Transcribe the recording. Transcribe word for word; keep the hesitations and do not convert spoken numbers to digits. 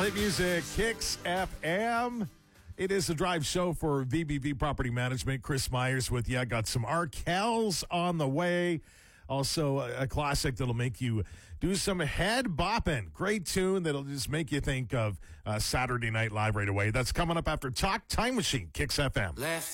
Hit music, Kicks F M. It is a drive show for V B V Property Management. Chris Myers with you. I got some Arkells on the way. Also, a, a classic that'll make you do some head bopping. Great tune that'll just make you think of uh, Saturday Night Live right away. That's coming up after Talk Time Machine, Kicks F M. Left